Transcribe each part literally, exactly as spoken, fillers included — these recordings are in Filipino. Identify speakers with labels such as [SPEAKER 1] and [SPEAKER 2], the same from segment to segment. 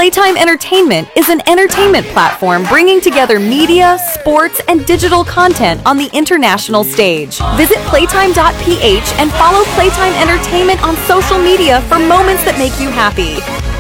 [SPEAKER 1] Playtime Entertainment is an entertainment platform bringing together media, sports, and digital content on the international stage. Visit playtime dot p h and follow Playtime Entertainment on social media for moments that make you happy.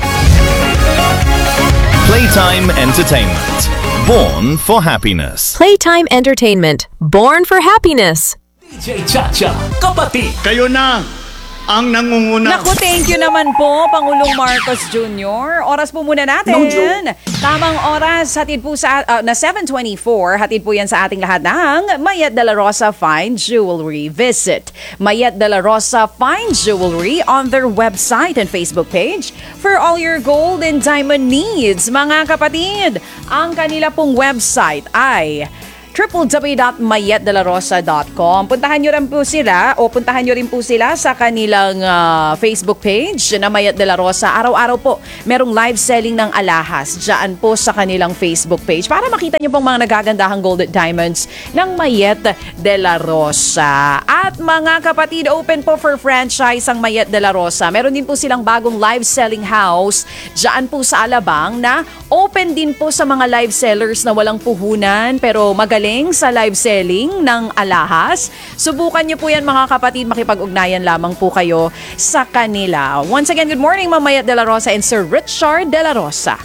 [SPEAKER 2] Playtime Entertainment. Born for happiness.
[SPEAKER 3] Playtime Entertainment. Born for happiness.
[SPEAKER 4] D J Chacha, kapatid.
[SPEAKER 5] Kayo na ang nangunguna.
[SPEAKER 6] Naku, thank you naman po, Pangulong Marcos Junior Oras po muna natin. Tamang oras, hatid po sa, uh, na seven twenty-four, hatid po yan sa ating lahat ng Mayet de la Rosa Fine Jewelry. Visit Mayet de la Rosa Fine Jewelry on their website and Facebook page for all your gold and diamond needs. Mga kapatid, ang kanila pong website ay w w w dot mayet de la rosa dot com. Puntahan nyo rin po sila o puntahan nyo rin po sila sa kanilang uh, Facebook page na Mayet de la Rosa. Araw-araw po, merong live selling ng alahas dyan po sa kanilang Facebook page para makita nyo pong mga nagagandahang gold at diamonds ng Mayet de la Rosa. At mga kapatid, open po for franchise ang Mayet de la Rosa. Meron din po silang bagong live selling house dyan po sa Alabang na open din po sa mga live sellers na walang puhunan pero magaling sa live selling ng alahas. Subukan niyo po yan mga kapatid, makipag-ugnayan lamang po kayo sa kanila. Once again, good morning Ma'am Mayet de la Rosa and Sir Richard de la Rosa.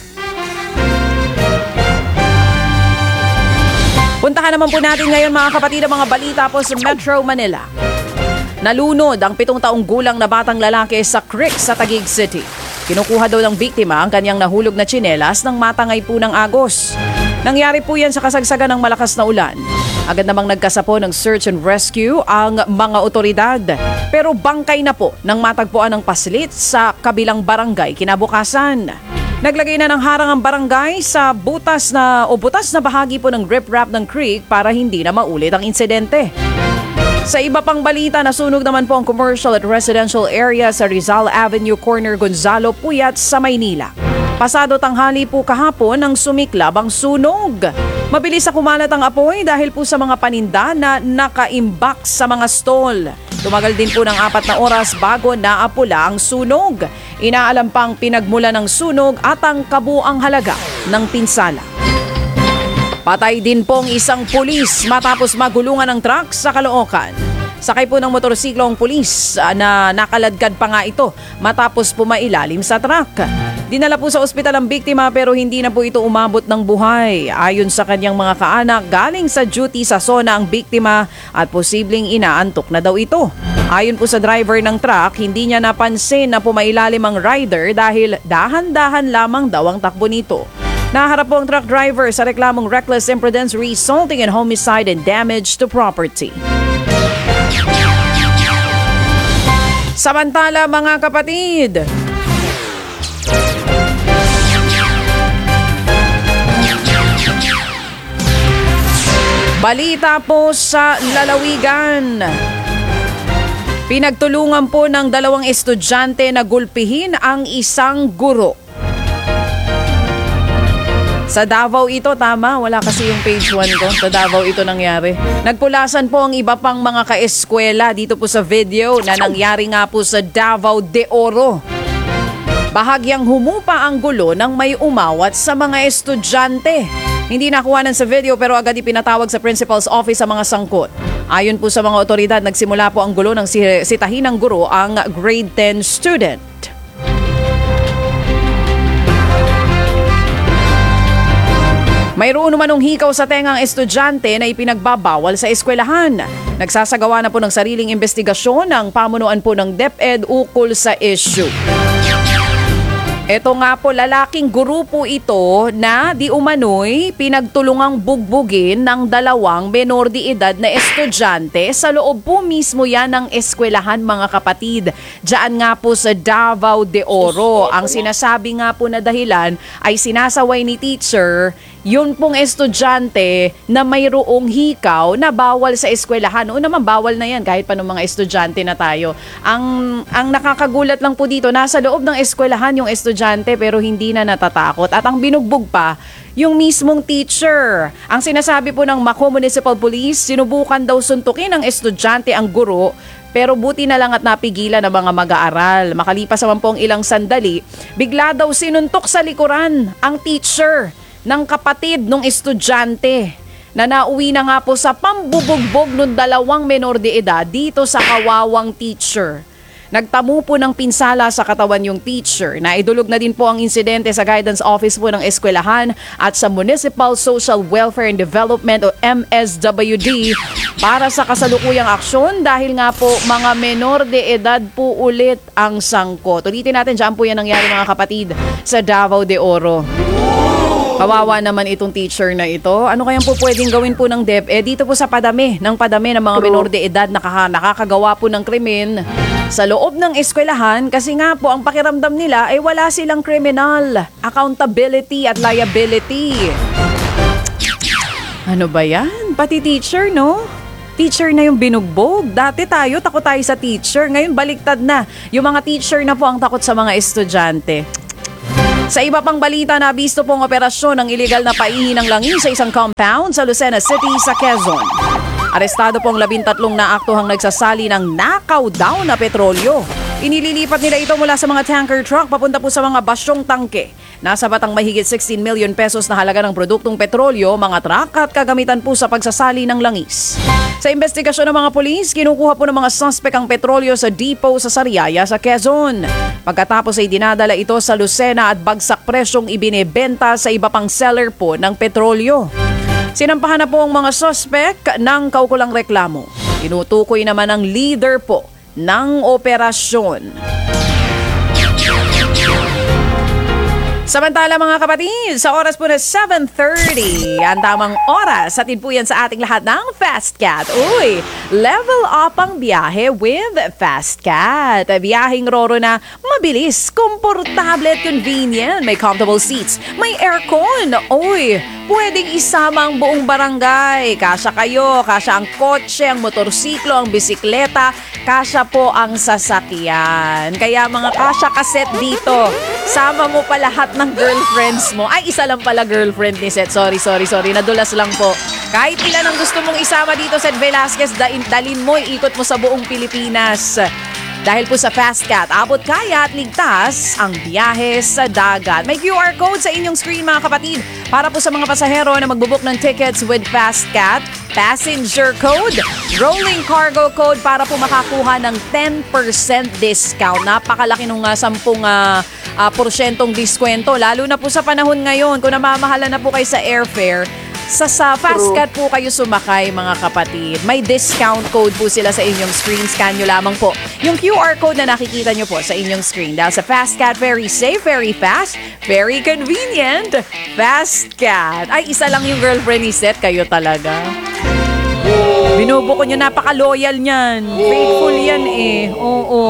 [SPEAKER 6] Puntahan naman po natin ngayon mga kapatid ang mga balita po sa Metro Manila. Nalunod ang pitong taong gulang na batang lalaki sa creek sa Taguig City. Kinukuha daw ng biktima ang kanyang nahulog na tsinelas nang matangay po ng agos. Nangyari po yan sa kasagsagan ng malakas na ulan. Agad namang nagkasapo ng search and rescue ang mga otoridad. Pero bangkay na po nang matagpuan ng paslit sa kabilang barangay kinabukasan. Naglagay na ng harang ang barangay sa butas na o butas na bahagi po ng riprap ng creek para hindi na maulit ang insidente. Sa iba pang balita, nasunog naman po ang commercial at residential area sa Rizal Avenue Corner Gonzalo Puyat sa Maynila. Pasado tanghali po kahapon nang sumiklab ang sunog. Mabilis sa kumalat ang apoy dahil po sa mga paninda na nakaimbak sa mga stall. Tumagal din po ng apat na oras bago naapula ang sunog. Inaalam pang pinagmula ng sunog at ang kabuang halaga ng pinsala. Patay din pong isang pulis matapos magulungan ng truck sa Caloocan. Sakay po ng motorsiklo ang pulis na nakaladkad pa nga ito matapos pumailalim sa truck. Dinala po sa ospital ang biktima pero hindi na po ito umabot ng buhay. Ayon sa kanyang mga kaanak, galing sa duty sa zona ang biktima at posibleng inaantok na daw ito. Ayon po sa driver ng truck, hindi niya napansin na pumailalim ang rider dahil dahan-dahan lamang daw ang takbo nito. Naharap po ang truck driver sa reklamong reckless imprudence resulting in homicide and damage to property. Samantala mga kapatid, balita po sa lalawigan. Pinagtulungan po ng dalawang estudyante na gulpihin ang isang guro. Sa Davao ito, tama, wala kasi yung page one ko. Sa Davao ito nangyari. Nagpulasan po ang iba pang mga kaeskwela dito po sa video na nangyari nga po sa Davao de Oro. Bahagyang humupa ang gulo nang may umawat sa mga estudyante. Hindi nakuhanan sa video pero agad ipinatawag sa principal's office sa mga sangkot. Ayon po sa mga otoridad, nagsimula po ang gulo ng sitahin ng guro ang grade ten student. Mayroon namanong hikaw sa tengang estudyante na ipinagbabawal sa eskwelahan. Nagsasagawa na po ng sariling investigasyon ng pamunuan po ng DepEd ukol sa issue. Ito nga po, lalaking guro po ito na di umano'y pinagtulungang bugbugin ng dalawang menor de edad na estudyante sa loob po mismo yan ng eskwelahan mga kapatid. Diyan nga po sa Davao de Oro. Ang sinasabi nga po na dahilan ay sinasaway ni teacher yun pong estudyante na mayroong hikaw na bawal sa eskwelahan. O naman bawal na yan kahit pa ng mga estudyante na tayo. Ang, ang nakakagulat lang po dito, nasa loob ng eskwelahan yung estudyante pero hindi na natatakot. At ang binugbog pa, yung mismong teacher. Ang sinasabi po ng Mako Municipal Police, sinubukan daw suntukin ng estudyante ang guro Pero buti na lang at napigilan ng mga mag-aaral. Makalipas naman po ang ilang sandali, bigla daw sinuntok sa likuran ang teacher ng kapatid ng estudyante na nauwi na nga po sa pambubugbog ng dalawang menor de edad dito sa kawawang teacher. Nagtamo po ng pinsala sa katawan yung teacher. Naidulog na din po ang insidente sa guidance office po ng eskwelahan at sa Municipal Social Welfare and Development o M S W D para sa kasalukuyang aksyon dahil nga po mga menor de edad po ulit ang sangkot. Ulitin natin, dyan po yan nangyari mga kapatid sa Davao de Oro. Kawawa naman itong teacher na ito. Ano kayang po pwedeng gawin po ng DepEd dito po sa padami, ng padami ng mga menor de edad na nakakagawa po ng krimen sa loob ng eskwelahan kasi nga po ang pakiramdam nila ay wala silang criminal accountability at liability. Ano ba yan? Pati teacher, no? Teacher na yung binugbog. Dati tayo, takot tayo sa teacher. Ngayon, baliktad na. Yung mga teacher na po ang takot sa mga estudyante. Sa iba pang balita, nabisto pong operasyon ng iligal na paihi ng langis sa isang compound sa Lucena City sa Quezon. Arestado pong labintatlong naaktuhang nagsasali ng nakaw daw na petrolyo. Inililipat nila ito mula sa mga tanker truck papunta po sa mga basyong tangke. Nasa batang mahigit sixteen million pesos na halaga ng produktong petrolyo, mga truck at kagamitan po sa pagsasali ng langis. Sa investigasyon ng mga pulis, kinukuha po ng mga suspect ang petrolyo sa depot sa Sariaya sa Quezon. Pagkatapos ay dinadala ito sa Lucena at bagsak presyong ibinebenta sa iba pang seller po ng petrolyo. Sinampahan na po ang mga suspect ng kaukulang reklamo. Tinutukoy naman ang leader po ng operasyon. Samantala mga kapatid, sa oras po na seven thirty, ang tamang oras, atid po yan sa ating lahat ng Fast Cat. Uy, level up ang biyahe with Fast Cat. Biyaheng roro na mabilis, komportable at convenient. May comfortable seats, may aircon. Uy, pwedeng isama ang buong barangay. Kasya kayo, kasya ang kotse, ang motorsiklo, ang bisikleta, kasya po ang sasakyan. Kaya mga kasya kaset dito, sama mo pa lahat ng girlfriends mo. Ay, isa lang pala girlfriend ni Seth. Sorry, sorry, sorry. Nadulas lang po. Kahit ilan ang gusto mong isama dito, Seth Velasquez, dalin mo, ikot mo sa buong Pilipinas. Dahil po sa Fast Cat, abot kaya at ligtas ang biyahe sa dagat. May Q R code sa inyong screen mga kapatid para po sa mga pasahero na magbubuk ng tickets with Fast Cat. Passenger code, rolling cargo code para po makakuha ng ten percent discount. Napakalaki nung uh, sampung uh, uh, porsyentong diskwento. Lalo na po sa panahon ngayon, kung namamahala na po kayo sa airfare, Sa, sa Fast Cat po kayo sumakay mga kapatid. May discount code po sila sa inyong screen. Scan nyo lamang po yung Q R code na nakikita nyo po sa inyong screen. Dahil sa Fast Cat, very safe, very fast, very convenient. Fast Cat. Ay, isa lang yung girlfriend ni Seth. Kayo talaga. Binubuko nyo, napaka-loyal niyan. Faithful yan eh. Oo.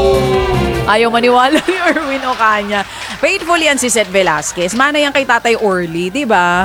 [SPEAKER 6] Ayaw maniwala ni Erwin Ocana. Faithful yan si Seth Velasquez. Mana yan kay Tatay Orly, di ba?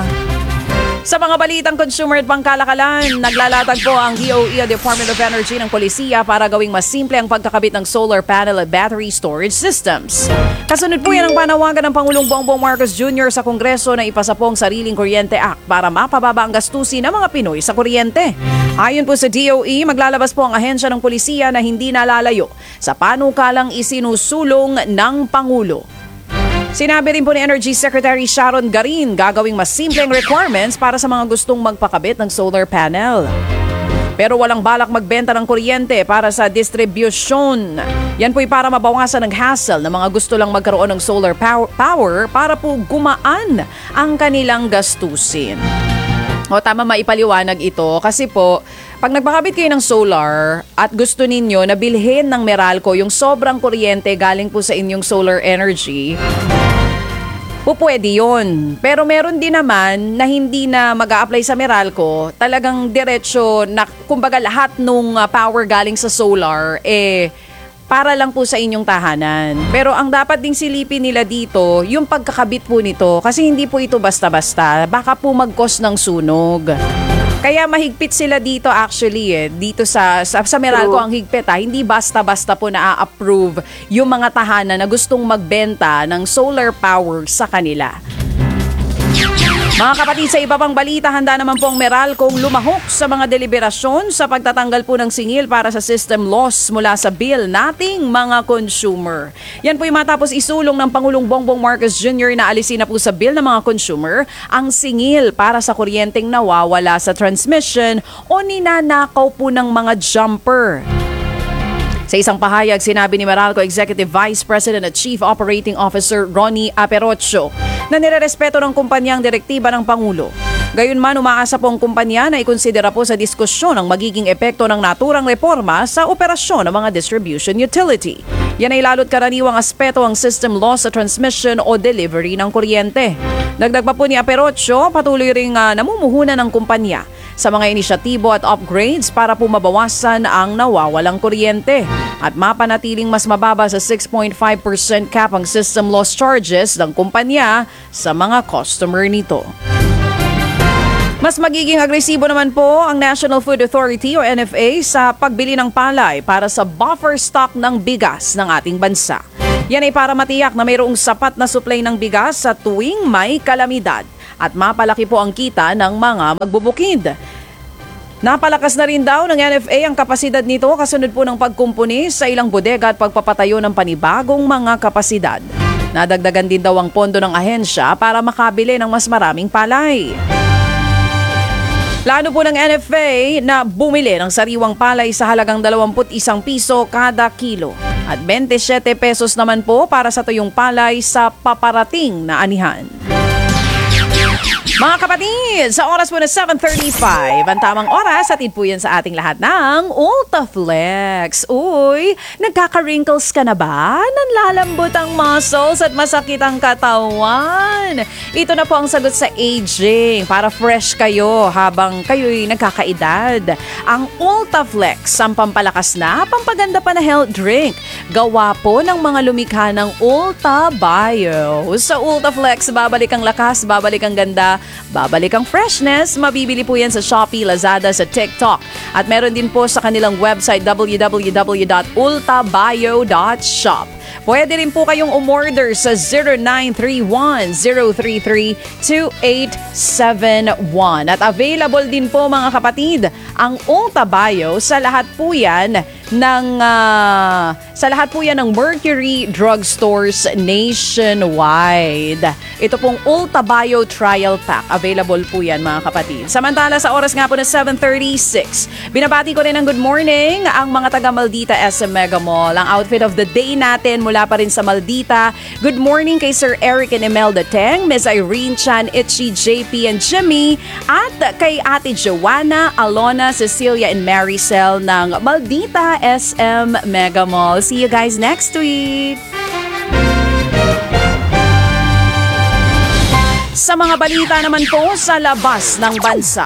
[SPEAKER 6] Sa mga balitang consumer at pangkalakalan, naglalatag po ang D O E o Department of Energy ng Polisiya para gawing mas simple ang pagkakabit ng solar panel at battery storage systems. Kasunod po yan ang panawagan ng Pangulong Bongbong Marcos Junior sa Kongreso na ipasa po ang Sariling Kuryente Act para mapababa ang gastusin ng mga Pinoy sa kuryente. Ayon po sa D O E, maglalabas po ang ahensya ng Polisiya na hindi nalalayo sa panukalang isinusulong ng Pangulo. Sinabi rin po ni Energy Secretary Sharon Garin, gagawing mas simpleng requirements para sa mga gustong magpakabit ng solar panel. Pero walang balak magbenta ng kuryente para sa distribution. Yan po'y para mabawasan ang hassle ng mga gusto lang magkaroon ng solar power para po gumaan ang kanilang gastusin. O tama, maipaliwanag ito kasi po, pag nagpakabit kayo ng solar at gusto ninyo na bilhin ng Meralco yung sobrang kuryente galing po sa inyong solar energy, po pwede yun. Pero meron din naman na hindi na mag-a-apply sa Meralco, talagang diretso na kumbaga lahat nung uh, power galing sa solar, eh para lang po sa inyong tahanan. Pero ang dapat ding silipin nila dito, yung pagkakabit po nito, kasi hindi po ito basta-basta, baka po mag-cause ng sunog. Kaya mahigpit sila dito actually eh. Dito sa, sa, sa Meralco ang higpit ha. Hindi basta-basta po na-approve yung mga tahanan na gustong magbenta ng solar power sa kanila. Mga kapatid, sa iba pang balita, handa naman po ang Meralcong lumahok sa mga deliberasyon sa pagtatanggal po ng singil para sa system loss mula sa bill nating mga consumer. Yan po yung matapos isulong ng Pangulong Bongbong Marcos Junior na alisin na po sa bill ng mga consumer ang singil para sa kuryenteng nawawala sa transmission o ninanakaw po ng mga jumper. Sa isang pahayag, sinabi ni Meralco Executive Vice President at Chief Operating Officer Ronnie Aperocho na nirerespeto ng kumpanya ang direktiba ng Pangulo. Gayunman, umaasa po ang kumpanya na ikonsidera po sa diskusyon ang magiging epekto ng naturang reforma sa operasyon ng mga distribution utility. Yan ay lalo't karaniwang aspeto ang system loss sa transmission o delivery ng kuryente. Dagdag pa po ni Aperocho, patuloy ring uh, namumuhunan ng kumpanya sa mga inisyatibo at upgrades para po mabawasan ang nawawalang kuryente at mapanatiling mas mababa sa six point five percent cap ang system loss charges ng kumpanya sa mga customer nito. Mas magiging agresibo naman po ang National Food Authority o N F A sa pagbili ng palay para sa buffer stock ng bigas ng ating bansa. Yan ay para matiyak na mayroong sapat na supply ng bigas sa tuwing may kalamidad at mapalaki po ang kita ng mga magbubukid. Napalakas na rin daw ng N F A ang kapasidad nito kasunod po ng pagkumpuni sa ilang bodega at pagpapatayo ng panibagong mga kapasidad. Nadagdagan din daw ang pondo ng ahensya para makabili ng mas maraming palay. Plano po ng N F A na bumili ng sariwang palay sa halagang dalawampu't isang piso kada kilo at twenty-seven pesos naman po para sa tuyong palay sa paparating na anihan. Mga kapatid, sa oras po na seven thirty-five, ang tamang oras, atid po yan sa ating lahat ng Ultaflex. Uy, nagkaka-wrinkles ka na ba? Nanlalambot ang muscles at masakit ang katawan. Ito na po ang sagot sa aging para fresh kayo habang kayo'y nagkakaedad. Ang Ultaflex, ang pampalakas na, pampaganda pa na health drink. Gawa po ng mga lumikha ng Ulta Bio. Sa Ultaflex, babalik ang lakas, babalik ang ganda, babalik ang freshness. Mabibili po yan sa Shopee, Lazada, sa TikTok. At meron din po sa kanilang website w w w dot ulta bio dot shop. Pwede rin po kayong umorder sa zero nine three one zero three three two eight seven one. At available din po mga kapatid ang Ulta Bio sa lahat po yan ng uh, sa lahat po yan ng Mercury Drugstores nationwide. Ito pong Ulta Bio Trial Pack. Available po yan mga kapatid. Samantala sa oras nga po na seven thirty-six, binabati ko rin ng good morning ang mga taga Maldita S M Mega Mall. Ang outfit of the day natin mula pa rin sa Maldita. Good morning kay Sir Eric and Imelda Teng, Miss Irene Chan, Itchy, J P and Jimmy, at kay Ate Joanna, Alona, Cecilia and Maricel ng Maldita S M Mega Mall. See you guys next week! Sa mga balita naman po sa labas ng bansa.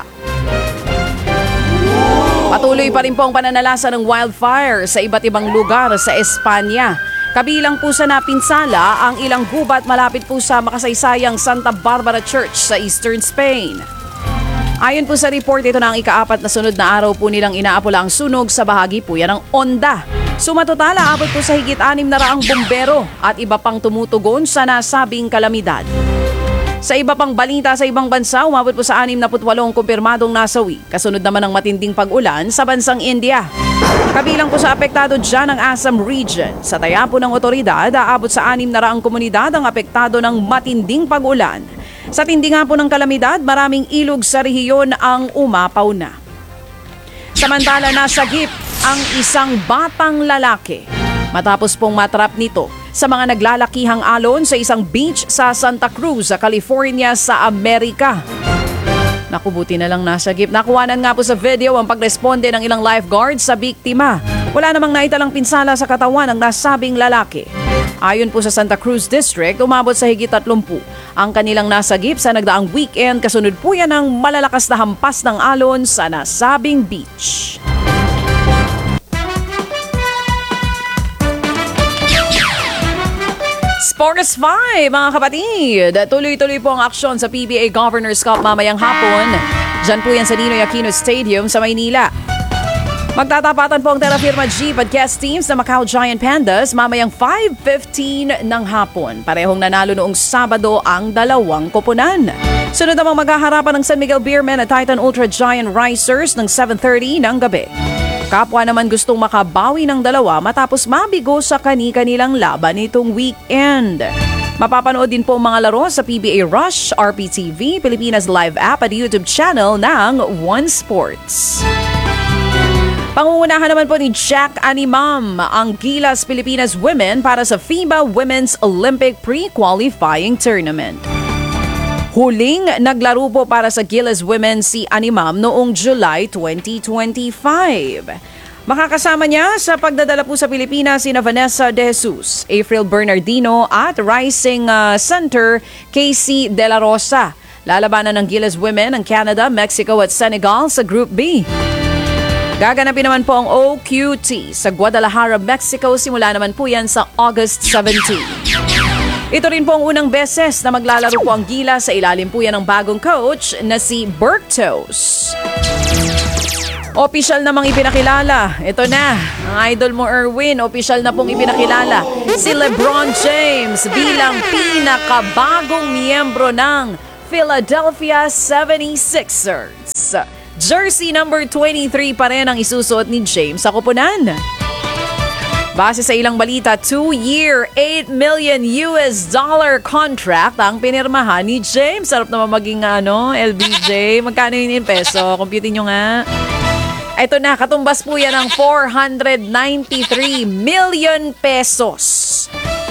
[SPEAKER 6] Patuloy pa rin po ang pananalasa ng wildfire sa iba't ibang lugar sa Espanya. Kabilang po sa napinsala ang ilang gubat malapit po sa makasaysayang Santa Barbara Church sa Eastern Spain. Ayon po sa report, ito na ang ikaapat na sunod na araw po nilang inaapula ang sunog sa bahagi po yan ng Onda. Sumatotala, abot po sa higit anim na raang bumbero at iba pang tumutugon sa nasabing kalamidad. Sa iba pang balita sa ibang bansa, umabot po sa anim na putwalong kumpirmadong nasawi. Kasunod naman ng matinding pag-ulan sa bansang India. Kabilang po sa apektado dyan ang Assam region. Sa taya po ng otoridad, aabot sa anim na raang komunidad ang apektado ng matinding pag-ulan. Sa tindi nga po ng kalamidad, maraming ilog sa rehiyon ang umapaw na. Samantala, nasagip ang isang batang lalaki matapos pong matrap nito sa mga naglalakihang alon sa isang beach sa Santa Cruz, sa California, sa Amerika. Naku, buti na lang nasagip. Nakuhanan nga po sa video ang pagresponde ng ilang lifeguards sa biktima. Wala namang naitalang pinsala sa katawan ng nasabing lalaki. Ayon po sa Santa Cruz District, umabot sa higit tatlumpu ang kanilang nasagip sa nagdaang weekend. Kasunod po yan ng malalakas na hampas ng alon sa nasabing beach. Sports five, mga kapatid. Tuloy-tuloy po ang aksyon sa P B A Governor's Cup mamayang hapon. Diyan po yan sa Ninoy Aquino Stadium sa Maynila. Magtatapatan po ang Terra Firma Jeep at guest teams na Macau Giant Pandas mamayang five fifteen ng hapon. Parehong nanalo noong Sabado ang dalawang koponan. Sunod namang maghaharapan ng San Miguel Beermen at Titan Ultra Giant Risers ng seven thirty ng gabi. Kapwa naman gustong makabawi ng dalawa matapos mabigo sa kani-kanilang laban nitong weekend. Mapapanood din po ang mga laro sa P B A Rush, R P T V, Pilipinas Live App at YouTube channel ng One Sports. Pangungunahan naman po ni Jack Animam ang Gilas Pilipinas Women para sa FIBA Women's Olympic Pre-Qualifying Tournament. Huling naglaro po para sa Gilas Women si Animam noong July twenty twenty-five. Makakasama niya sa pagdadala po sa Pilipinas sina Vanessa De Jesus, April Bernardino at Rising uh, Center Casey De La Rosa. Lalabanan ng Gilas Women ang Canada, Mexico at Senegal sa Group B. Gaganapin naman po ang O Q T sa Guadalajara, Mexico. Simula naman po yan sa August seventeenth. Ito rin po ang unang beses na maglalaro po ang Gilas. Sa ilalim po yan ng bagong coach na si Berktos. Opisyal namang ipinakilala. Ito na, ang idol mo Erwin, opisyal na pong ipinakilala si LeBron James bilang pinakabagong miyembro ng Philadelphia seventy-sixers. Jersey number twenty-three pa rin ang isusuot ni James sa koponan. Base sa ilang balita, two-year, eight million U S dollar contract ang pinirmahan ni James. Sarap naman maging ano, L B J. Magkano yun in peso? Computin nyo nga. Ito na, katumbas po yan ng four hundred ninety-three million pesos.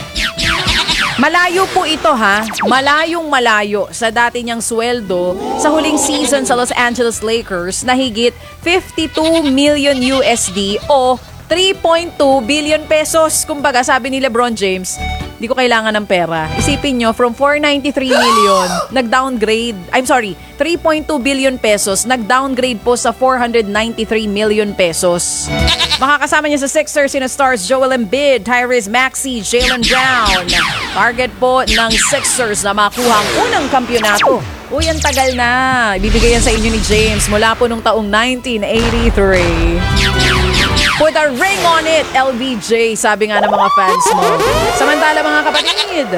[SPEAKER 6] Malayo po ito ha, malayong malayo sa dati niyang sweldo sa huling season sa Los Angeles Lakers na higit fifty-two million U S D o three point two billion pesos. Kumbaga sabi ni LeBron James, di ko kailangan ng pera. Isipin nyo, from four hundred ninety-three million, nag-downgrade, I'm sorry, three point two billion pesos, nag-downgrade po sa four hundred ninety-three million pesos. Makakasama niya sa Sixers sina stars Joel Embiid, Tyrese Maxey, Jaylen Brown. Target po ng Sixers na makuha ang unang kampyonato. Uy, ang tagal na. Ibibigay yan sa inyo ni James mula po nung taong nineteen eighty-three. Put a ring on it, L B J, sabi nga ng mga fans mo. Samantala mga kapatid,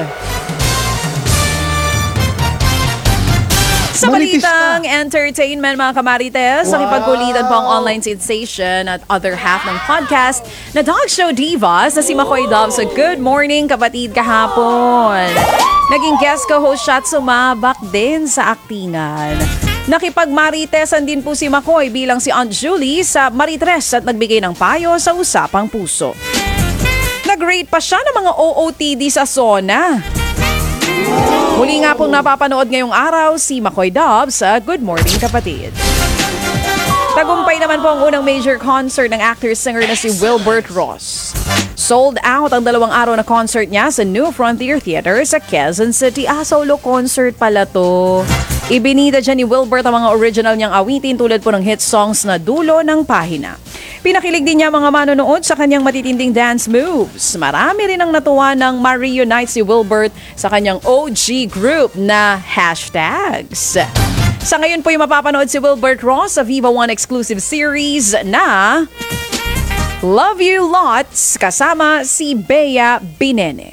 [SPEAKER 6] sa balitang entertainment mga kamarites, wow. Nakipagkulitan po ang online sensation at other half ng podcast na Dog Show Divas na si Makoy Dove sa Good Morning Kapatid kahapon. Naging guest co-host siya at sumabak din sa aktingan. Nakipagmaritesan din po si Makoy bilang si Aunt Julie sa Maritres at nagbigay ng payo sa usapang puso. Nag-rate pa siya ng mga O O T D sa SONA. Muli nga pong napapanood ngayong araw si Makoy Dove sa Good Morning Kapatid. Tagumpay naman po ang unang major concert ng actor-singer na si Wilbert Ross. Sold out ang dalawang araw na concert niya sa New Frontier Theater sa Quezon City. Ah, solo concert pala to. Ibinida dyan ni Wilbert ang mga original niyang awitin tulad po ng hit songs na Dulo ng Pahina. Pinakilig din niya mga manonood sa kanyang matitinding dance moves. Marami rin ang natuwa ng ma-reunite si Wilbert sa kanyang O G group na Hashtags. Sa ngayon po yung mapapanood si Wilbert Ross sa Viva One exclusive series na Love You Lots kasama si Bea Binene.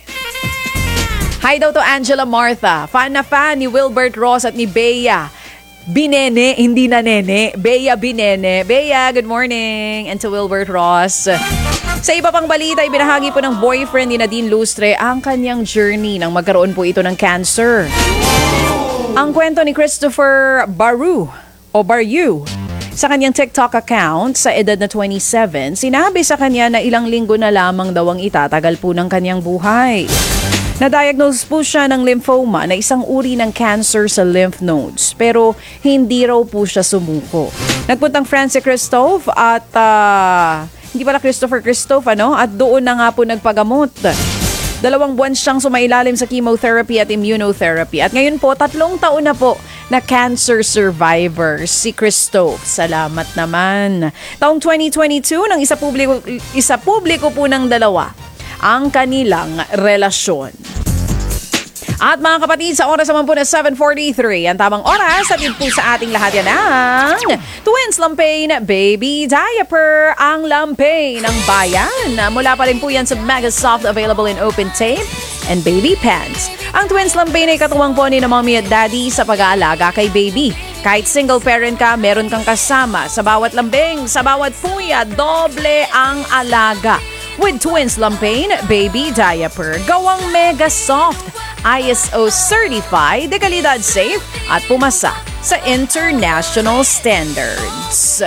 [SPEAKER 6] Hi daw to Angela Martha. Fan na fan ni Wilbert Ross at ni Bea Binene, hindi na nene. Bea Binene. Bea, good morning. And to Wilbert Ross. Sa iba pang balita, ibinahagi po ng boyfriend ni Nadine Lustre ang kanyang journey nang magkaroon po ito ng cancer. Ang kwento ni Christopher Baru o Baryu sa kanyang TikTok account sa edad na twenty-seven, sinabi sa kanya na ilang linggo na lamang daw ang itatagal po ng kanyang buhay. Na-diagnose po siya ng lymphoma na isang uri ng cancer sa lymph nodes pero hindi raw po siya sumuko. Nagpuntang Francis Christophe at uh, hindi pala Christopher Christophe ano at doon na nga po nagpagamot. Dalawang buwan siyang sumailalim sa chemotherapy at immunotherapy at ngayon po tatlong taon na po na cancer survivor si Christophe. Salamat naman. Taong twenty twenty-two nang isa publiko, isa publiko po ng dalawa ang kanilang relasyon. At mga kapatid, sa oras naman po na seven forty-three, ang tamang oras at po sa ating lahat yan ang Twins Lampain Baby Diaper, ang lampay ng bayan. Mula pa rin po yan sa Mega Soft, available in open tape and baby pants. Ang Twins Lampain ay katuwang po ni na mommy at daddy sa pag-aalaga kay baby. Kahit single parent ka, meron kang kasama sa bawat lambing, sa bawat puya, doble ang alaga. With Twins Lampain Baby Diaper, gawang Mega Soft, I S O certified, de kalidad safe at pumasa sa international standards.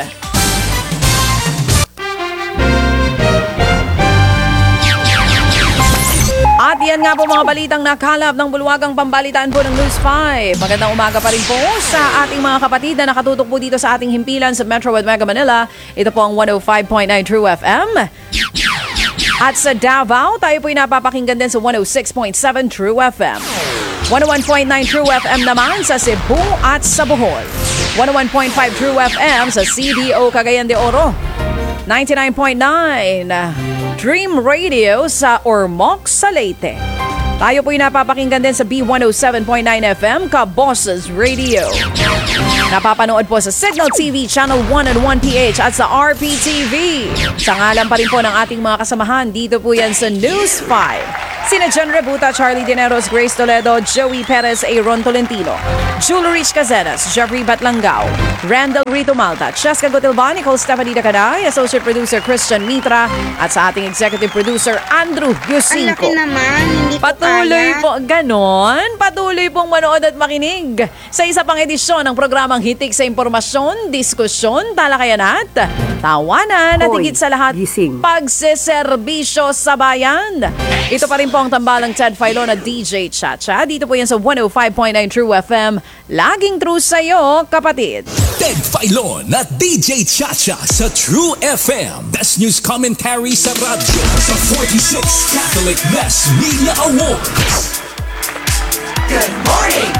[SPEAKER 6] At yan nga po mga balitang nakalap ng bulwagang pambalitaan po ng News five. Magandang umaga pa rin po sa ating mga kapatid na nakatutok po dito sa ating himpilan sa Metro at Mega Manila. Ito po ang one oh five point nine True F M. At sa Davao, tayo po'y napapakinggan din sa one oh six point seven True F M. one oh one point nine True F M naman sa Cebu at sa Bohol. one oh one point five True F M sa C D O Cagayan de Oro. ninety-nine point nine Dream Radio sa Ormoc, sa Leyte. Tayo po'y napapakinggan din sa B one oh seven point nine F M, Kaboses Radio. Napapanood po sa Signal T V Channel one oh one P H at sa R P T V. Sa ngalan pa rin po ng ating mga kasamahan, dito po yan sa News five. Sina Jen Rebuta, Charlie Dineros, Grace Toledo, Joey Perez, Aaron Tolentino, Julie Rich Cazenas, Jeffrey Batlangao, Randall Rito Malta, Cheska Gotilban, Nicole Stephanie Dacaday, Associate Producer Christian Mitra, at sa ating Executive Producer Andrew Yusinko.
[SPEAKER 7] Ang laki naman, hindi po
[SPEAKER 6] Patuloy
[SPEAKER 7] kaya.
[SPEAKER 6] po, ganon, patuloy pong manood at makinig sa isa pang edisyon ng programang Hitik sa Impormasyon, Diskusyon, Talakayan at Tawanan, at
[SPEAKER 8] Hoy,
[SPEAKER 6] higit sa lahat,
[SPEAKER 8] gising.
[SPEAKER 6] pagseserbisyo sa bayan. Ito pa rin po ang tambalang Ted Filon at D J Chacha. Dito po yan sa one oh five point nine True F M. Laging true sa'yo, kapatid.
[SPEAKER 4] Ted Filon at D J Chacha sa True F M. Best News Commentary sa radyo sa forty-sixth Catholic Mass Media Awards. Good morning!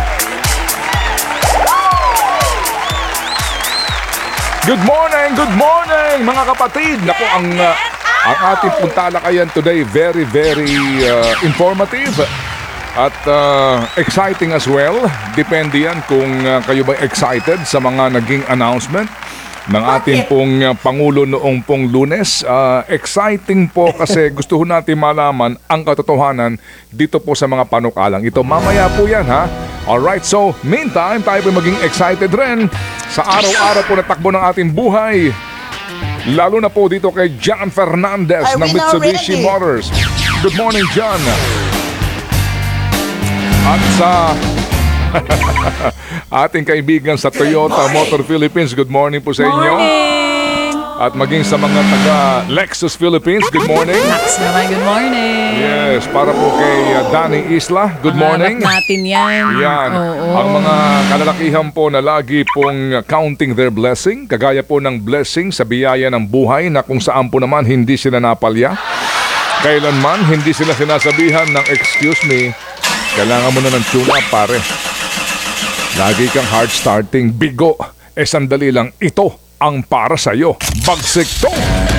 [SPEAKER 9] Good morning, good morning mga kapatid. Naku, ang uh, ang ating puntalakayan today very very uh, informative at uh, exciting as well. Depende yan kung uh, kayo ba excited sa mga naging announcement ng ating pong uh, Pangulo noong pong Lunes. Uh, exciting po kasi gusto ho natin malaman ang katotohanan dito po sa mga panukalang ito. Mamaya po yan, ha? Alright, so meantime, tayo po maging excited rin sa araw-araw po na takbo ng ating buhay. Lalo na po dito kay John Fernandez
[SPEAKER 8] Are
[SPEAKER 9] ng
[SPEAKER 8] we now
[SPEAKER 9] Mitsubishi
[SPEAKER 8] ready?
[SPEAKER 9] Motors. Good morning, John. At sa ating kaibigan sa Toyota Motor Philippines, good morning po sa inyo.
[SPEAKER 6] Morning!
[SPEAKER 9] At maging sa mga taga Lexus Philippines, good morning.
[SPEAKER 6] Max naman, good morning.
[SPEAKER 9] Yes, para po kay uh, Danny Isla, good morning.
[SPEAKER 6] Hanap natin yan.
[SPEAKER 9] Yan,
[SPEAKER 6] Oo.
[SPEAKER 9] ang mga kalalakihan po na lagi pong counting their blessing, kagaya po ng blessing sa biyaya ng buhay na kung saan po naman hindi sila napalya. Kailanman hindi sila sinasabihan ng excuse me, kailangan mo na ng tune-up pare. Lagi kang hard starting, bigo. Eh sandali lang, ito ang para sa'yo. Bagsik to!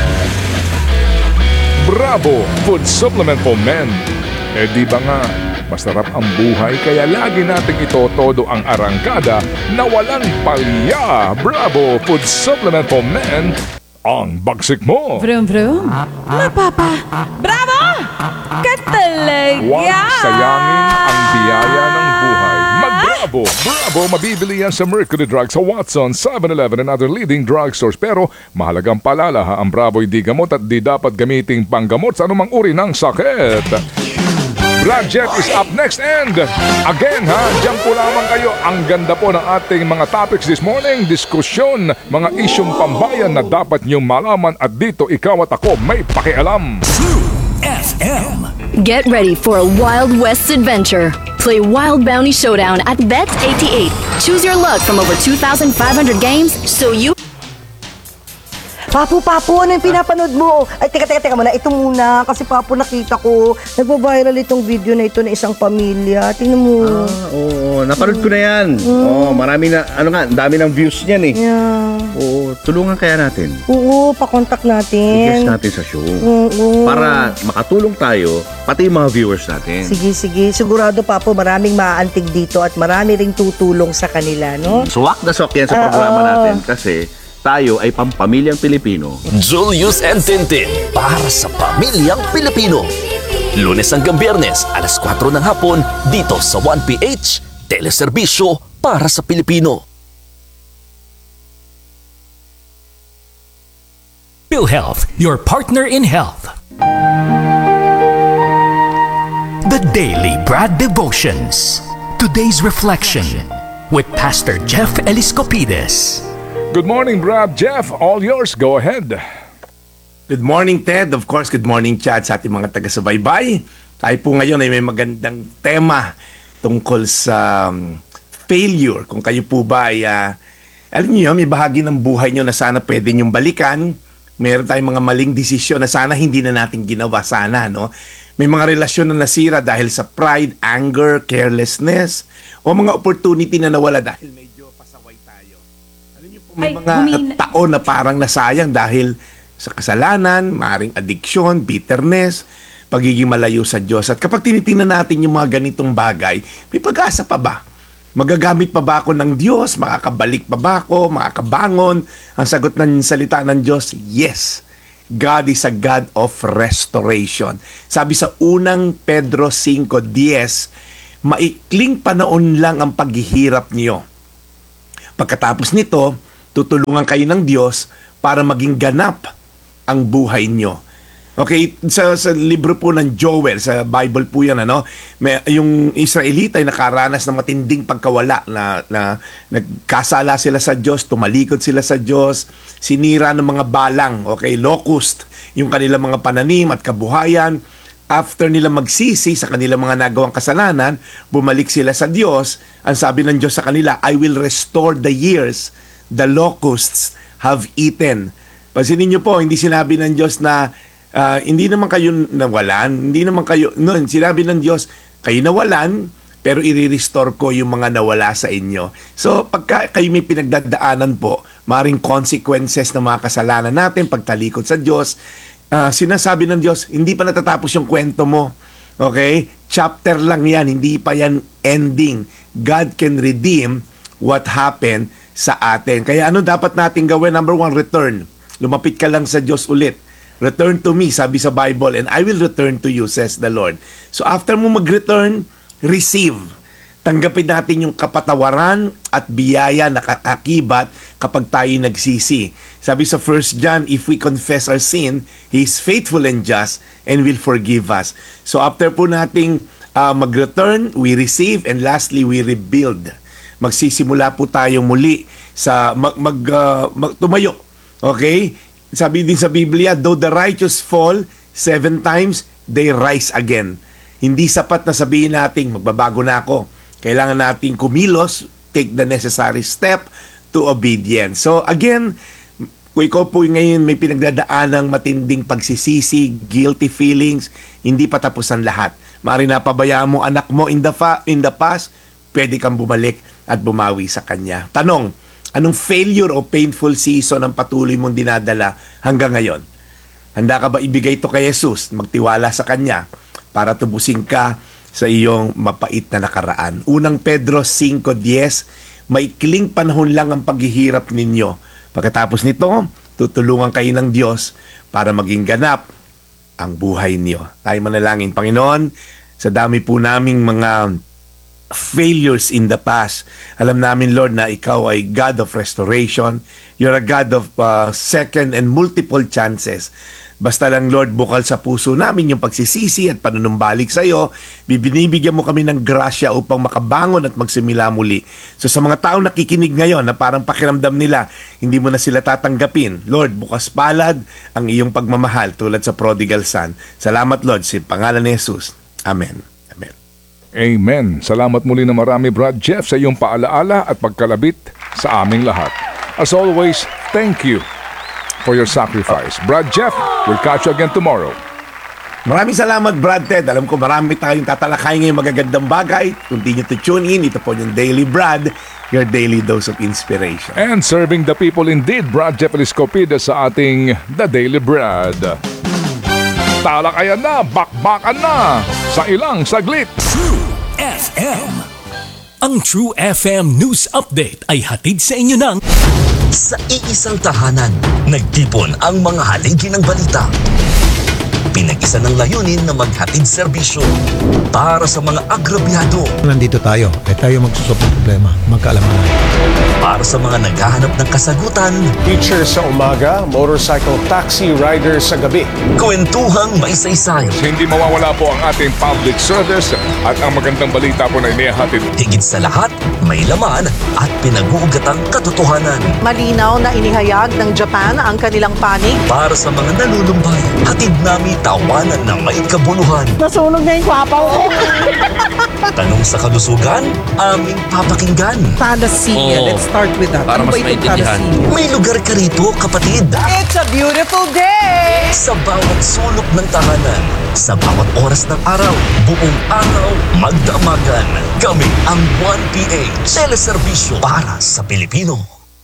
[SPEAKER 9] Bravo! Food supplement for men. Eh di ba nga, masarap ang buhay kaya lagi nating ito todo ang arangkada na walang palya. Bravo! Food supplement for men. Ang bagsik mo.
[SPEAKER 6] Vroom, vroom. Mapapa. Bravo! Ka talaga!
[SPEAKER 9] Huwag sayangin ang biyaya ng buhay. Mag-bravo! Bravo! Mabibili yan sa Mercury Drugs, sa Watson, seven eleven and other leading drugstores. Pero mahalagang palala ha, ang Bravo di gamot at di dapat gamiting panggamot sa anumang uri ng sakit. Black Jet is up next and again ha, dyan po lamang kayo. Ang ganda po ng ating mga topics this morning. Diskusyon, mga isyong pambayan na dapat niyong malaman at dito ikaw at ako may pakialam.
[SPEAKER 4] True F M.
[SPEAKER 3] Get ready for a Wild West adventure. Play Wild Bounty Showdown at Bets eighty-eight. Choose your luck from over two thousand five hundred games so you
[SPEAKER 7] Papu, Papu, ano yung pinapanood mo? Ay, teka, teka, teka muna. Ito muna. Kasi, Papu, nakita ko. Nagpo-viral itong video na ito na isang pamilya. Tingnan mo.
[SPEAKER 8] Ah, oo, napanood ko na yan. Oo, marami na, ano nga, ang dami ng views niyan eh.
[SPEAKER 7] Yeah.
[SPEAKER 8] Oo, tulungan kaya natin.
[SPEAKER 7] Oo, pakontak natin.
[SPEAKER 8] I-guest natin sa show.
[SPEAKER 7] Oo.
[SPEAKER 8] Para makatulong tayo, pati yung mga viewers natin.
[SPEAKER 7] Sige, sige. Sigurado, Papu, maraming maaantig dito at marami ring tutulong sa kanila, no?
[SPEAKER 8] Swak na swak yan sa programa natin kasi tayo ay pampamilyang Pilipino.
[SPEAKER 4] Julius and Tintin para sa pamilyang Pilipino. Lunes hanggang Biyernes, alas kwatro ng hapon, dito sa one P H, teleserbisyo para sa Pilipino.
[SPEAKER 10] PhilHealth, your partner in health. The Daily Brad Devotions. Today's Reflection with Pastor Jeff Eliscopides.
[SPEAKER 9] Good morning, Brad Jeff. All yours. Go ahead.
[SPEAKER 11] Good morning, Ted. Of course, good morning, Chad, sa ating mga taga-subaybay. Tayo po ngayon ay may magandang tema tungkol sa um, failure. Kung kayo po ba ay, uh, alam niyo, may bahagi ng buhay niyo na sana pwede niyong balikan. Meron tayong mga maling desisyon na sana hindi na natin ginawa sana, no? May mga relasyon na nasira dahil sa pride, anger, carelessness, o mga opportunity na nawala dahil medyo pasaway tayo. Alam niyo po, may
[SPEAKER 6] Ay,
[SPEAKER 11] mga
[SPEAKER 6] humin-
[SPEAKER 11] taon na parang nasayang dahil sa kasalanan, maaaring addiction, bitterness, pagiging malayo sa Diyos. At kapag tinitingnan natin yung mga ganitong bagay, may pag-asa pa ba? Magagamit pa ba ako ng Diyos? Makakabalik pa ba ako? Makakabangon? Ang sagot ng salita ng Diyos, yes. God is a God of restoration. Sabi sa unang Pedro five ten, maikling panahon lang ang paghihirap niyo. Pagkatapos nito, tutulungan kayo ng Diyos para maging ganap ang buhay nyo. Okay, sa, sa libro po ng Joel, sa Bible po yan, ano, may, yung Israelita ay nakaranas ng matinding pagkawala na, na nagkasala sila sa Diyos, tumalikod sila sa Diyos, sinira ng mga balang, okay, locust, yung kanilang mga pananim at kabuhayan. After nila magsisi sa kanilang mga nagawang kasalanan, bumalik sila sa Diyos. Ang sabi ng Diyos sa kanila, I will restore the years the locusts have eaten. Pansinin niyo po, hindi sinabi ng Diyos na uh, hindi naman kayo nawalan, hindi naman kayo, no, sinabi ng Diyos, kayo nawalan, pero i-restore ko yung mga nawala sa inyo. So, pagka kayo may pinagdadaanan po, maring consequences ng mga kasalanan natin, pagtalikod sa Diyos, uh, sinasabi ng Diyos, hindi pa natatapos yung kwento mo. Okay? Chapter lang yan, hindi pa yan ending. God can redeem what happened sa atin. Kaya ano dapat natin gawin? Number one, return. Lumapit ka lang sa Diyos ulit. Return to me, sabi sa Bible, and I will return to you, says the Lord. So after mo mag-return, receive. Tanggapin natin yung kapatawaran at biyaya na kakakibat kapag tayo nagsisi. Sabi sa First John, if we confess our sin, He is faithful and just and will forgive us. So after po nating uh, mag-return, we receive, and lastly, we rebuild. Magsisimula po tayo muli sa mag, mag, uh, mag tumayo. Okay? Sabi din sa Biblia, though the righteous fall seven times, they rise again. Hindi sapat na sabihin natin, magbabago na ako. Kailangan natin kumilos, take the necessary step to obedience. So again, kung ikaw po ngayon may pinagdadaan ng matinding pagsisisi, guilty feelings, hindi pa tapos ang lahat. Maaaring napabayaan mo anak mo in the, fa- in the past, pwede kang bumalik at bumawi sa kanya. Tanong, anong failure o painful season ang patuloy mong dinadala hanggang ngayon? Handa ka ba ibigay ito kay Jesus? Magtiwala sa Kanya para tubusin ka sa iyong mapait na nakaraan. Unang Pedro five ten, maikling panahon lang ang paghihirap ninyo. Pagkatapos nito, tutulungan kayo ng Diyos para maging ganap ang buhay niyo. Tayo manalangin. Panginoon, sa dami po naming mga failures in the past. Alam namin, Lord, na ikaw ay God of restoration. You're a God of uh, second and multiple chances. Basta lang, Lord, bukal sa puso namin yung pagsisisi at panunumbalik sa iyo. Binibigyan mo kami ng grasya upang makabangon at magsimula muli. So sa mga tao nakikinig ngayon na parang pakiramdam nila, hindi mo na sila tatanggapin. Lord, bukas palad ang iyong pagmamahal tulad sa prodigal son. Salamat, Lord, sa pangalan ni Jesus. Amen.
[SPEAKER 9] Amen. Salamat muli na marami, Brad Jeff, sa iyong paalaala at pagkalabit sa aming lahat. As always, thank you. for your sacrifice. Brad Jeff, we'll catch you again tomorrow.
[SPEAKER 11] Maraming salamat, Brad Ted. Alam ko marami tayong tatalakay ngayong magagandang bagay. Continue to tune in. Ito po yung Daily Brad, your daily dose of inspiration.
[SPEAKER 9] And serving the people indeed, Brad Jeff Eliscopides sa ating The Daily Brad. Talakayan na, bakbakan na sa ilang saglit.
[SPEAKER 4] True F M. Ang True F M News Update ay hatid sa inyo ng sa iisang tahanan, nagtipon ang mga haligi ng balita. Pinag-isa ng layunin na maghatid serbisyo para sa mga agrabyado.
[SPEAKER 12] Nandito tayo, eh tayo magsusolve ng problema, magkaalaman.
[SPEAKER 4] Para sa mga naghahanap ng kasagutan.
[SPEAKER 13] Teacher sa umaga, motorcycle taxi rider sa gabi.
[SPEAKER 4] Kwentuhang may saysay.
[SPEAKER 9] Hindi mawawala po ang ating public service at ang magandang balita po na inihahatid.
[SPEAKER 4] Higit sa lahat, may laman at pinag-uugatang katotohanan.
[SPEAKER 14] Malinaw na inihayag ng Japan ang kanilang panig.
[SPEAKER 4] Para sa mga nalulumbay, hatid namin tawanan na may kabuluhan.
[SPEAKER 7] Nasunog na yung kwapaw ko.
[SPEAKER 4] Tanong sa kalusugan, aming papakinggan.
[SPEAKER 14] Thalassemia. Let's start with that.
[SPEAKER 4] Para
[SPEAKER 14] Ano
[SPEAKER 4] mas
[SPEAKER 14] ba itong
[SPEAKER 4] maintindihan.
[SPEAKER 14] thalassemia?
[SPEAKER 4] May lugar ka rito, kapatid.
[SPEAKER 14] It's a beautiful day!
[SPEAKER 4] Sa bawat sulok ng tahanan, sa bawat oras ng araw, buong araw, magdamagan. Kami ang one P H, teleserbisyo para sa Pilipino.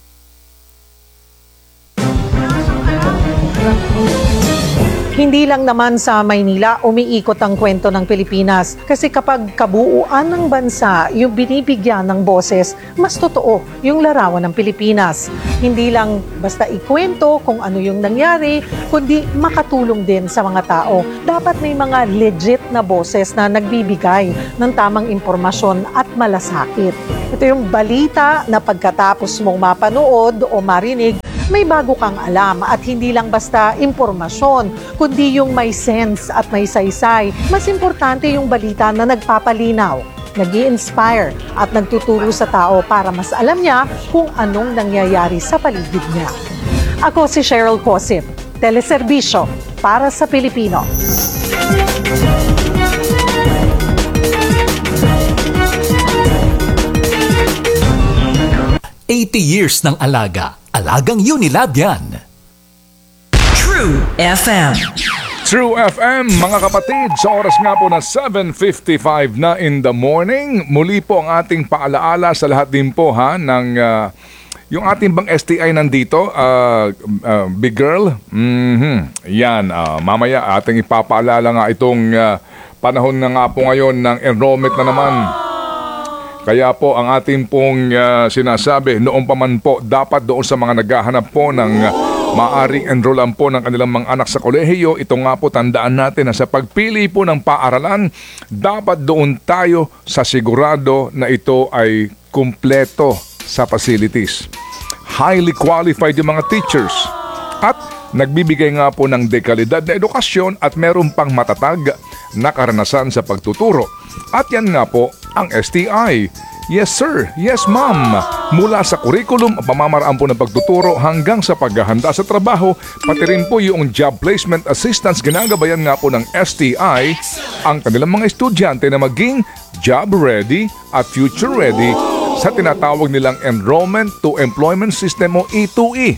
[SPEAKER 14] Hindi lang naman sa Maynila umiikot ang kwento ng Pilipinas. Kasi kapag kabuuan ng bansa yung binibigyan ng boses, mas totoo yung larawan ng Pilipinas. Hindi lang basta ikwento kung ano yung nangyari, kundi makatulong din sa mga tao. Dapat may mga legit na boses na nagbibigay ng tamang impormasyon at malasakit. Ito yung balita na pagkatapos mong mapanood o marinig, may bago kang alam at hindi lang basta impormasyon, kundi yung may sense at may saysay. Mas importante yung balita na nagpapalinaw, nag-i-inspire at nagtuturo sa tao para mas alam niya kung anong nangyayari sa paligid niya. Ako si Cheryl Cosip, teleserbisyo para sa Pilipino.
[SPEAKER 10] eighty years ng alaga. Alagang Unilab yan.
[SPEAKER 4] True F M.
[SPEAKER 9] True F M, mga kapatid, sa oras nga po na seven fifty-five na in the morning, muli po ang ating paalaala sa lahat din po ha, ng uh, yung ating bang S T I nandito, uh, uh, big girl, mm-hmm. Yan, uh, mamaya ating ipapaalala nga itong uh, panahon na nga po ngayon ng enrollment na naman. Kaya po ang ating pong uh, sinasabi, noon pa man po, dapat doon sa mga naghahanap po ng uh, maaring enrollan po ng kanilang mga anak sa kolehiyo, ito nga po tandaan natin na sa pagpili po ng paaralan, dapat doon tayo sa sigurado na ito ay kumpleto sa facilities. Highly qualified yung mga teachers at nagbibigay nga po ng dekalidad na edukasyon at meron pang matatag na karanasan sa pagtuturo. At yan nga po ang S T I. Yes sir, yes ma'am. Mula sa curriculum, pamamaraan po ng pagtuturo hanggang sa paghahanda sa trabaho, pati rin po yung job placement assistance, ginagabayan nga po ng S T I ang kanilang mga estudyante na maging job ready at future ready sa tinatawag nilang Enrollment to Employment System o E two E.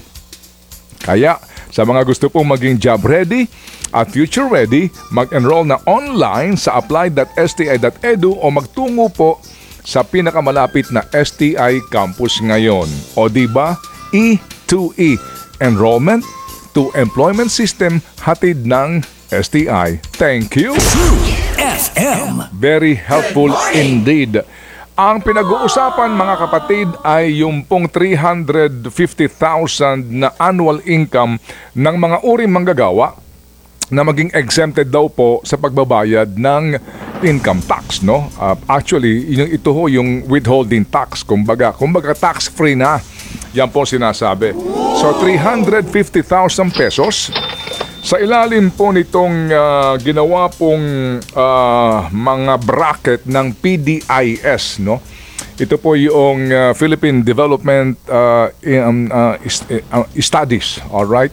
[SPEAKER 9] Kaya sa mga gusto pong maging job ready at future ready, mag-enroll na online sa apply dot s t i dot e d u o magtungo po sa pinakamalapit na S T I campus ngayon. O diba? E two E, Enrollment to Employment System, hatid ng S T I. Thank you.
[SPEAKER 4] True F M.
[SPEAKER 9] Very helpful indeed. Ang pinag-uusapan mga kapatid ay yung pong three hundred fifty thousand na annual income ng mga uring manggagawa na maging exempted daw po sa pagbabayad ng income tax, no? Uh, actually, yung ito ho yung withholding tax, kumbaga, kumbaga tax-free na. Yan po sinasabi. So three hundred fifty thousand pesos sa ilalim po nitong uh, ginawa pong uh, mga bracket ng P D I S, no? Ito po yung uh, Philippine Development uh, um, uh, uh, Studies, all right?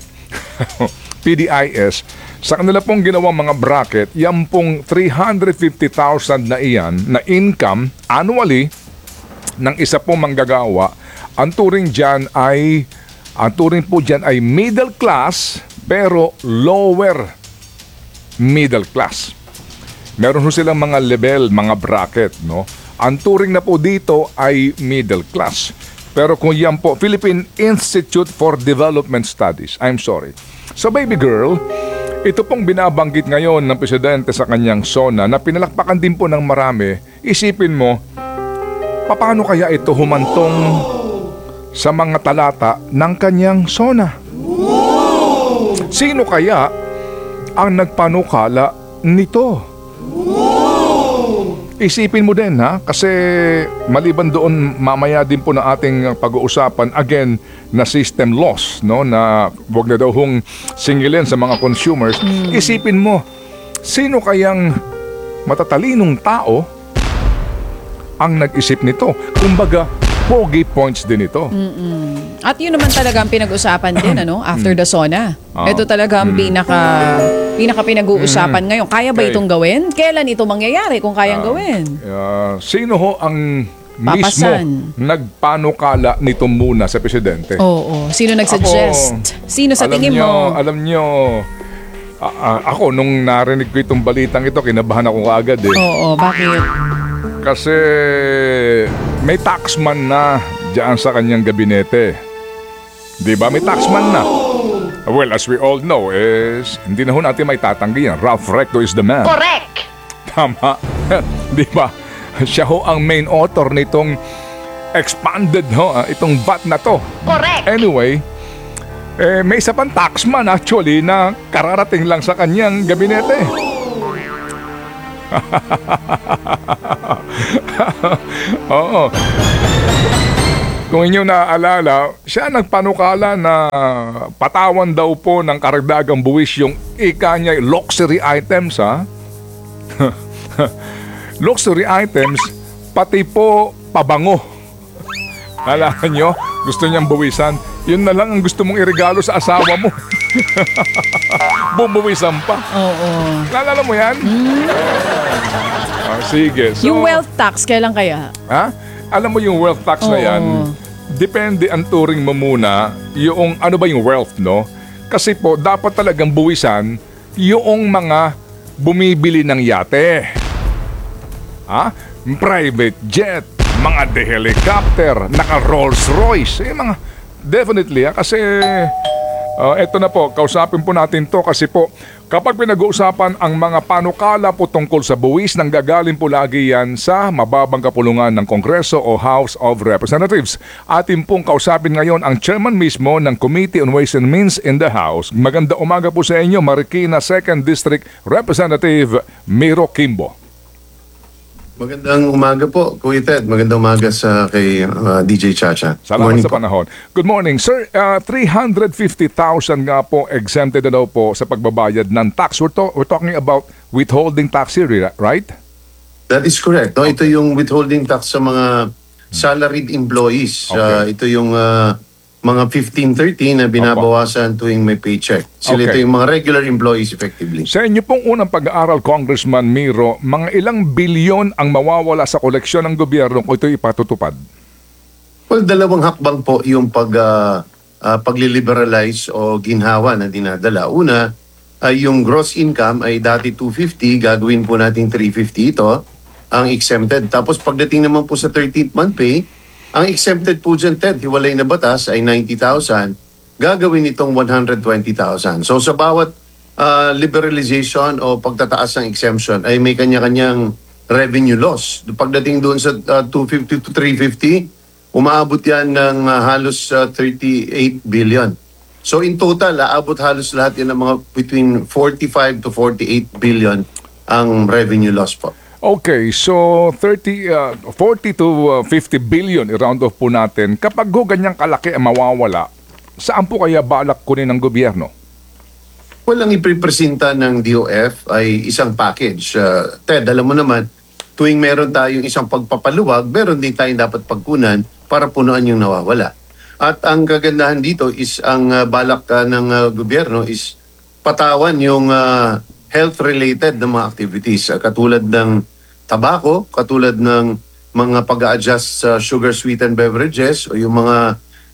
[SPEAKER 9] P D I S. Sa kanila pong ginawang mga bracket, yan pong three hundred fifty thousand na iyan na income annually ng isa pong manggagawa, ang turing dyan ay Ang turing po dyan ay middle class pero lower middle class. Meron ho silang mga level, mga bracket, no? Ang turing na po dito ay middle class. Pero kung yan po, Philippine Institute for Development Studies. I'm sorry. So baby girl, ito pong binabanggit ngayon ng presidente sa kanyang SONA na pinalakpakan din po ng marami. Isipin mo, paano kaya ito humantong sa mga talata ng kanyang SONA? Sino kaya ang nagpanukala nito? Isipin mo din ha, kasi maliban doon mamaya din po na ating pag-uusapan again na system loss, no, na wag na daw hong singilin sa mga consumers. Mm. Isipin mo, sino kayang matatalinong tao ang nag-isip nito? Kumbaga, pogi points din ito.
[SPEAKER 6] Mm-mm. At yun naman talaga ang pinag-usapan din, ano, after the SONA.
[SPEAKER 9] Ah.
[SPEAKER 6] Ito talaga ang pinaka pinaka pinag-uusapan
[SPEAKER 9] Mm.
[SPEAKER 6] ngayon. Kaya ba
[SPEAKER 9] Okay.
[SPEAKER 6] itong gawin? Kailan ito mangyayari kung kayang
[SPEAKER 9] Ah.
[SPEAKER 6] gawin?
[SPEAKER 9] Uh, sino ho ang
[SPEAKER 6] Papasan.
[SPEAKER 9] mismo nagpanukala nito muna sa presidente?
[SPEAKER 6] Oo. Sino nag-suggest? Sino sa
[SPEAKER 9] alam
[SPEAKER 6] tingin
[SPEAKER 9] nyo,
[SPEAKER 6] mo?
[SPEAKER 9] Alam nyo, a- a- ako nung narinig ko itong balitang ito, kinabahan ako agad eh.
[SPEAKER 6] Oo, bakit?
[SPEAKER 9] Kasi may taxman na diyan sa kanyang gabinete. Di ba? May taxman na. Well, as we all know, is hindi na ho natin may tatanggi yan. Ralph Recto is the man.
[SPEAKER 15] Correct!
[SPEAKER 9] Tama. Di ba? Siya ho ang main author nitong expanded ho, ah, itong V A T na to.
[SPEAKER 15] Correct!
[SPEAKER 9] Anyway, eh, may isa pang taxman actually na kararating lang sa kanyang gabinete. Oo. Kung inyo naaalala, siya nagpanukala na patawan daw po ng karagdagang buwis yung ika niya, luxury items, ha? Luxury items, pati po pabango. Alam nyo, gusto niyang buwisan. Yun na lang ang gusto mong iregalo sa asawa mo. Bumuwisan pa.
[SPEAKER 6] Oo.
[SPEAKER 9] Naalala mo yan?
[SPEAKER 6] Mm.
[SPEAKER 9] Ah, sige. So,
[SPEAKER 6] Yung wealth tax, kailan kaya?
[SPEAKER 9] Ha? Alam mo yung wealth tax na yan, depende ang turing mo muna yung ano ba yung wealth, no? Kasi po, dapat talagang buwisan yung mga bumibili ng yate. Ha? Private jet, mga de helicopter, naka Rolls Royce, eh mga definitely ha, kasi uh, eto na po, kausapin po natin to kasi po kapag pinag-uusapan ang mga panukala po tungkol sa buwis, nang gagaling po lagi yan sa mababang kapulungan ng Kongreso o House of Representatives. Atin pong kausapin ngayon ang chairman mismo ng Committee on Ways and Means in the House. Maganda umaga po sa inyo, Marikina second District Representative Miro Kimbo.
[SPEAKER 16] Magandang umaga po, Kuya Ted. Magandang umaga sa kay uh, D J Chacha.
[SPEAKER 9] Salamat sa panahon. Good morning. Sir, uh, three hundred fifty thousand nga po exempted na daw po sa pagbabayad ng tax. We're, to- we're talking about withholding tax here, right?
[SPEAKER 16] That is correct. No? Ito yung withholding tax sa mga salaried employees. Uh, ito yung uh, mga fifteen thirteen na binabawasan tuwing may paycheck. Sila
[SPEAKER 9] Okay.
[SPEAKER 16] ito yung mga regular employees effectively.
[SPEAKER 9] Sa inyo pong unang pag-aaral, Congressman Miro, mga ilang bilyon ang mawawala sa koleksyon ng gobyerno kung ito ipatutupad?
[SPEAKER 16] Well, dalawang hakbang po yung pag, uh, uh, pag-liberalize o ginhawa na dinadala. Una, ay yung gross income ay dati two fifty, gagawin po natin three fifty ito, ang exempted. Tapos pagdating naman po sa thirteenth month pay, ang exempted po dyan, Ted, hiwalay na batas ay ninety thousand, gagawin itong one hundred twenty thousand. So sa bawat uh, liberalization o pagtataas ng exemption ay may kanya-kanyang revenue loss. Pagdating doon sa uh, two fifty to three fifty, umaabot yan ng uh, halos uh, thirty-eight billion. So in total, aabot halos lahat yan ng mga between forty-five to forty-eight billion ang revenue loss po.
[SPEAKER 9] Okay, so thirty, uh, forty to fifty billion i-round off po natin. Kapag ho ganyang kalaki ang mawawala, saan po kaya balak kunin ng gobyerno?
[SPEAKER 16] Well, ang ipipresenta ng D O F ay isang package. Uh, Ted, alam mo naman, tuwing meron tayong isang pagpapaluwag, meron din tayong dapat pagkunan para punuan yung nawawala. At ang kagandahan dito is ang uh, balak uh, ng uh, gobyerno is patawan yung uh, health-related na mga activities. Uh, katulad ng tabako, katulad ng mga pag-a-adjust sa sugar-sweetened beverages o yung mga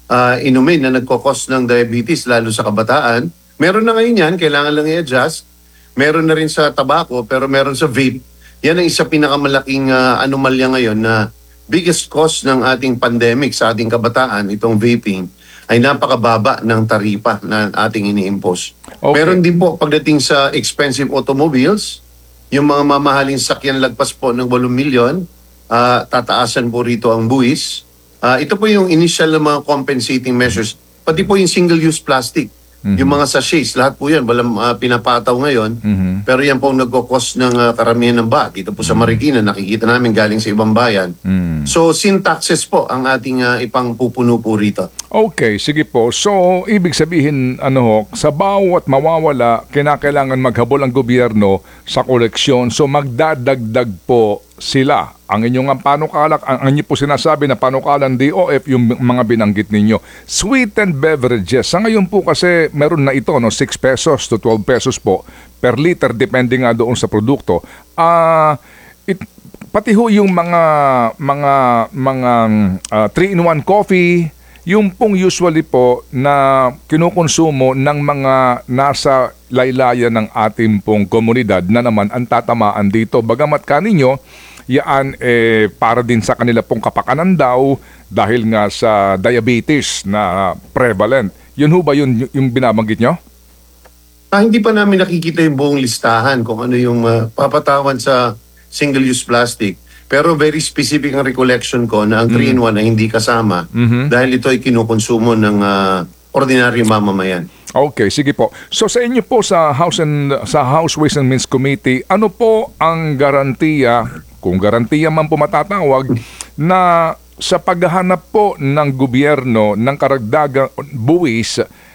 [SPEAKER 16] ah, inumin na nagkokos ng diabetes lalo sa kabataan. Meron na ngayon yan, kailangan lang i-adjust. Meron na rin sa tabako, pero meron sa vape. Yan ang isa pinakamalaking uh, anomalya ngayon na biggest cause ng ating pandemic sa ating kabataan, itong vaping, ay napakababa ng taripa na ating ini-impose.
[SPEAKER 9] Okay.
[SPEAKER 16] Meron din po pagdating sa expensive automobiles, yung mga mamahaling sakyan lagpas po ng walong milyon, uh, tataasan po rito ang buwis. Uh, ito po yung initial na mga compensating measures. Pati po yung single-use plastic. Mm-hmm. Yung mga sachets, lahat po yan, walang uh, pinapataw ngayon. Mm-hmm. Pero yan po ang nagkukos ng uh, karamihan ng bat. Dito po sa Marikina, nakikita namin galing sa ibang bayan. Mm-hmm. So, sin taxes po ang ating uh, ipang pupuno po rito.
[SPEAKER 9] Okay, sige po. So, ibig sabihin, ano ho, sa bawat mawawala, kinakailangan maghabol ang gobyerno sa koleksyon. So, magdadagdag po sila. Ang inyong ang panukalak, ang, ang inyo po sinasabi na panukalan D O F, yung mga binanggit ninyo. Sweetened beverages. Sa ngayon po kasi meron na ito, no, six pesos to twelve pesos po per liter, depende nga doon sa produkto. Ah, uh, pati ho yung mga mga mga uh, three in one coffee, yung pong usually po na kinukonsumo ng mga nasa laylayan ng ating pong komunidad na naman ang tatamaan dito. Bagamat kaninyo, yan eh, para din sa kanila pong kapakanan daw dahil nga sa diabetes na prevalent. Yun ho ba yun yung binabanggit nyo?
[SPEAKER 16] Ah, hindi pa namin nakikita yung buong listahan kung ano yung uh, papatawan sa single-use plastic. Pero very specific ang recollection ko na ang three in one ay hindi kasama mm-hmm. dahil ito ay kinukonsumo ng uh, ordinaryong mamamayan.
[SPEAKER 9] Okay, sige po. So sa inyo po sa House and sa House Ways and Means Committee, ano po ang garantiya, kung garantiya man po matatawag, na sa paghahanap po ng gobyerno ng karagdagang buwis